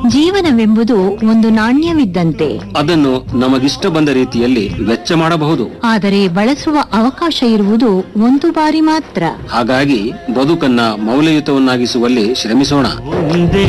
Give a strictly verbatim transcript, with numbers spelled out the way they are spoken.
ಜೀವನವೆಂಬುದು ಒಂದು ನಾಣ್ಯವಿದ್ದಂತೆ ಅದನ್ನು ನಮಗಿಷ್ಟ ಬಂದ ರೀತಿಯಲ್ಲಿ ವೆಚ್ಚ ಮಾಡಬಹುದು. ಆದರೆ ಬಳಸುವ ಅವಕಾಶ ಇರುವುದು ಒಂದು ಬಾರಿ ಮಾತ್ರ. ಹಾಗಾಗಿ ಬದುಕನ್ನ ಮೌಲ್ಯಯುತವನ್ನಾಗಿಸುವಲ್ಲಿ ಶ್ರಮಿಸೋಣ.